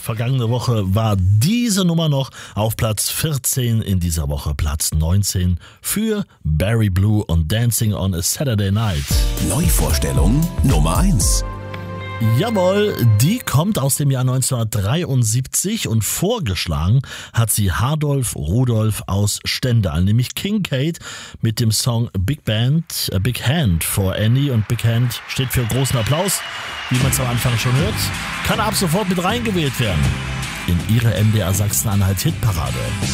Vergangene Woche war diese Nummer noch auf Platz 14, in dieser Woche Platz 19 für Barry Blue und Dancing on a Saturday Night. Neuvorstellung Nummer 1. Jawohl, die kommt aus dem Jahr 1973 und vorgeschlagen hat sie Hardolf Rudolf aus Stendal, nämlich Kincaid mit dem Song Big Band, A Big Hand for Annie, und Big Hand steht für großen Applaus, wie man es am Anfang schon hört, kann ab sofort mit reingewählt werden in ihre MDR Sachsen-Anhalt Hitparade.